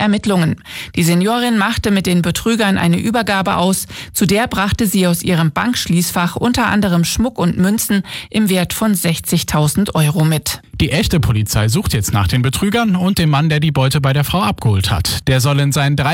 Ermittlungen. Die Seniorin machte mit den Betrügern eine Übergabe aus. Zu der brachte sie aus ihrem Bankschließfach unter anderem Schmuck und Münzen im Wert von 60.000 Euro mit. Die echte Polizei sucht jetzt nach den Betrügern und dem Mann, der die Beute bei der Frau abgeholt hat. Der soll in seinen